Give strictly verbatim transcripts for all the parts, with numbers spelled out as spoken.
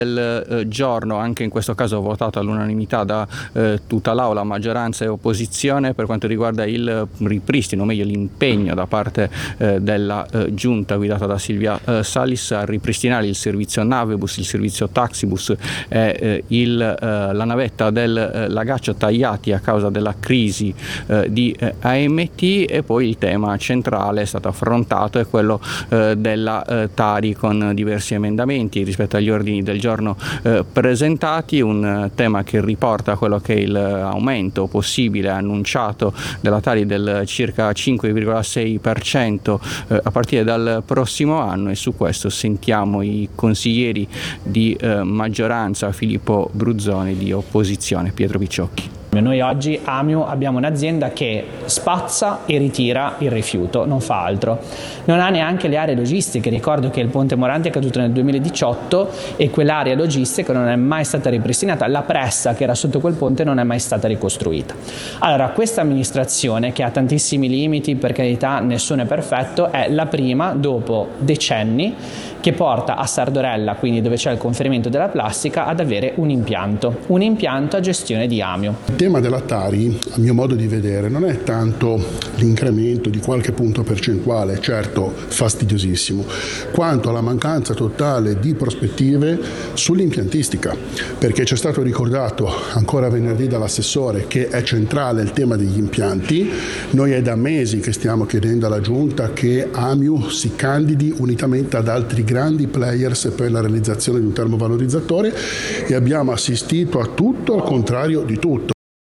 del eh, giorno, anche in questo caso votato all'unanimità da eh, tutta l'Aula, maggioranza e opposizione, per quanto riguarda il ripristino, o meglio l'impegno da parte eh, della eh, Giunta guidata da Silvia eh, Salis a ripristinare il servizio Navebus, il servizio Taxibus e eh, il, eh, la navetta del eh, Lagaccio tagliati a causa della crisi eh, di eh, A M T, e poi il tema centrale è stato affrontato, è quello eh, della eh, Tari, con diversi emendamenti rispetto agli ordini del giorno Eh, presentati, un eh, tema che riporta quello che è l'aumento possibile annunciato della Tari del circa cinque virgola sei per cento eh, a partire dal prossimo anno, e su questo sentiamo i consiglieri di eh, maggioranza Filippo Bruzzone, di opposizione Pietro Picciocchi. Noi oggi Amio abbiamo un'azienda che spazza e ritira il rifiuto, non fa altro. Non ha neanche le aree logistiche. Ricordo che il Ponte Morandi è caduto nel duemiladiciotto e quell'area logistica non è mai stata ripristinata, la pressa che era sotto quel ponte non è mai stata ricostruita. Allora, questa amministrazione, che ha tantissimi limiti, per carità nessuno è perfetto, è la prima dopo decenni che porta a Sardorella, quindi dove c'è il conferimento della plastica, ad avere un impianto, un impianto a gestione di Amio. Il tema della Tari, a mio modo di vedere, non è tanto l'incremento di qualche punto percentuale, certo fastidiosissimo, quanto la mancanza totale di prospettive sull'impiantistica, perché ci è stato ricordato ancora venerdì dall'assessore che è centrale il tema degli impianti. Noi è da mesi che stiamo chiedendo alla Giunta che Amio si candidi unitamente ad altri grandi players per la realizzazione di un termovalorizzatore, e abbiamo assistito a tutto al contrario di tutto.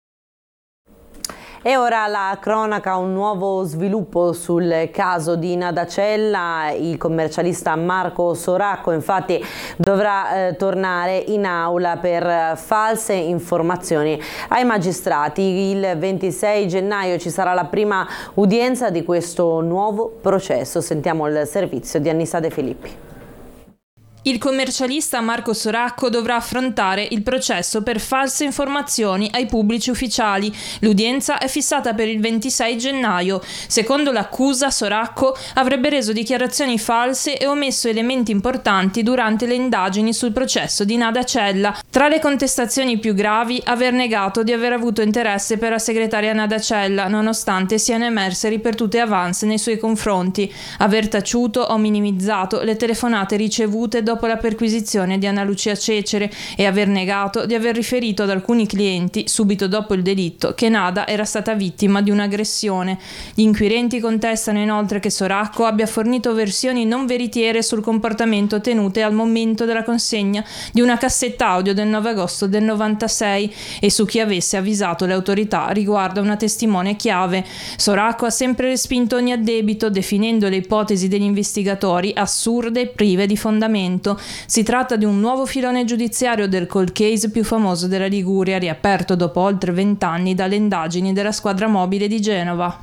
E ora la cronaca, un nuovo sviluppo sul caso di Nadacella. Il commercialista Marco Soracco infatti dovrà eh, tornare in aula per false informazioni ai magistrati. Il ventisei gennaio ci sarà la prima udienza di questo nuovo processo. Sentiamo il servizio di Annisa De Filippi. Il commercialista Marco Soracco dovrà affrontare il processo per false informazioni ai pubblici ufficiali. L'udienza è fissata per il ventisei gennaio. Secondo l'accusa, Soracco avrebbe reso dichiarazioni false e omesso elementi importanti durante le indagini sul processo di Nadacella. Tra le contestazioni più gravi, aver negato di aver avuto interesse per la segretaria Nadacella, nonostante siano emerse ripetute avance nei suoi confronti, aver taciuto o minimizzato le telefonate ricevute dopo la perquisizione di Anna Lucia Cecere e aver negato di aver riferito ad alcuni clienti, subito dopo il delitto, che Nada era stata vittima di un'aggressione. Gli inquirenti contestano inoltre che Soracco abbia fornito versioni non veritiere sul comportamento tenute al momento della consegna di una cassetta audio del nove agosto del novantasei e su chi avesse avvisato le autorità riguardo a una testimone chiave. Soracco ha sempre respinto ogni addebito, definendo le ipotesi degli investigatori assurde e prive di fondamento. Si tratta di un nuovo filone giudiziario del cold case più famoso della Liguria, riaperto dopo oltre vent'anni dalle indagini della squadra mobile di Genova.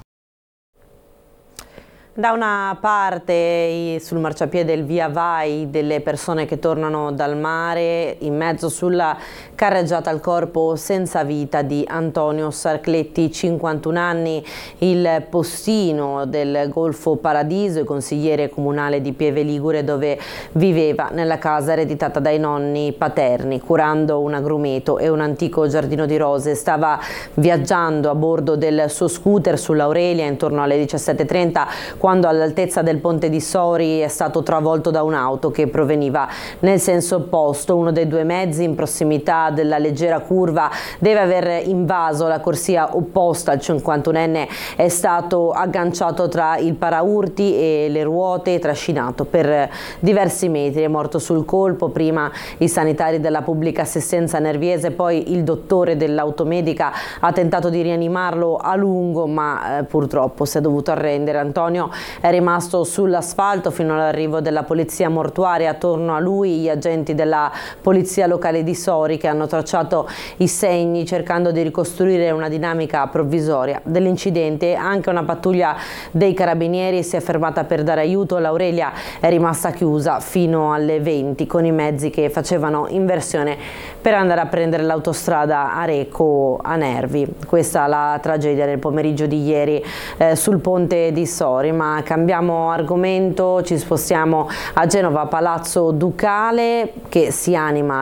Da una parte sul marciapiede il via vai delle persone che tornano dal mare, in mezzo sulla carreggiata al corpo senza vita di Antonio Sarcletti, cinquantuno anni, il postino del Golfo Paradiso e consigliere comunale di Pieve Ligure, dove viveva nella casa ereditata dai nonni paterni, curando un agrumeto e un antico giardino di rose. Stava viaggiando a bordo del suo scooter sull'Aurelia intorno alle diciassette e trenta quando all'altezza del ponte di Sori è stato travolto da un'auto che proveniva nel senso opposto. Uno dei due mezzi, in prossimità della leggera curva, deve aver invaso la corsia opposta. Il cinquantunenne è stato agganciato tra il paraurti e le ruote e trascinato per diversi metri. È morto sul colpo, prima i sanitari della pubblica assistenza nerviese, poi il dottore dell'automedica ha tentato di rianimarlo a lungo, ma eh, purtroppo si è dovuto arrendere. Antonio è rimasto sull'asfalto fino all'arrivo della polizia mortuaria. Attorno a lui gli agenti della polizia locale di Sori, che hanno tracciato i segni cercando di ricostruire una dinamica provvisoria dell'incidente. Anche una pattuglia dei carabinieri si è fermata per dare aiuto. L'Aurelia è rimasta chiusa fino alle venti con i mezzi che facevano inversione per andare a prendere l'autostrada Areco a Nervi. Questa è la tragedia del pomeriggio di ieri eh, sul ponte di Sori. Ma cambiamo argomento, ci spostiamo a Genova, Palazzo Ducale che si anima